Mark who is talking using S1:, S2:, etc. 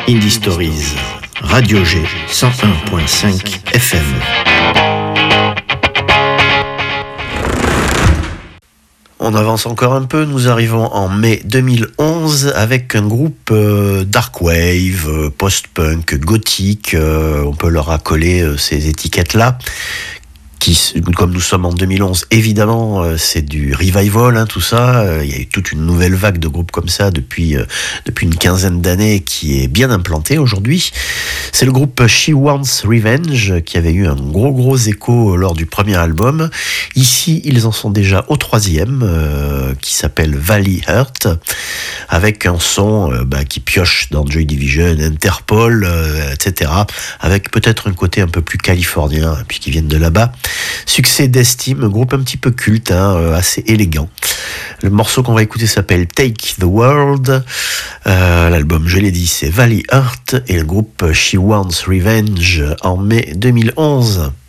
S1: Indie Stories, Radio G 101.5 FM. On avance encore un peu, nous arrivons en mai 2011 avec un groupe dark wave, post-punk, gothique, on peut leur accoler ces étiquettes-là. Comme nous sommes en 2011, évidemment, c'est du revival, tout ça. Il y a eu toute une nouvelle vague de groupes comme ça depuis une quinzaine d'années qui est bien implantée aujourd'hui. C'est le groupe She Wants Revenge qui avait eu un gros écho lors du premier album. Ici, ils en sont déjà au troisième, qui s'appelle Valley Heart, avec un son qui pioche dans Joy Division, Interpol, etc. Avec peut-être un côté un peu plus californien, puisqu'ils viennent de là-bas. Succès d'estime, un groupe un petit peu culte, assez élégant. Le morceau qu'on va écouter s'appelle Take the World. L'album, je l'ai dit, c'est Valley Heart et le groupe She Wants Revenge en mai 2011.